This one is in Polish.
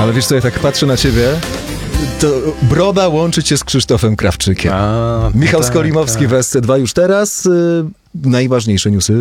Ale wiesz co, ja tak patrzę na ciebie, to broda łączy cię z Krzysztofem Krawczykiem. Michał Skolimowski w SC2 już teraz. Najważniejsze newsy